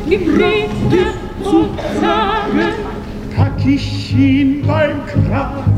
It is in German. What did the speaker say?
ihm Rede zu sagen, pack ich ihn beim Kragen.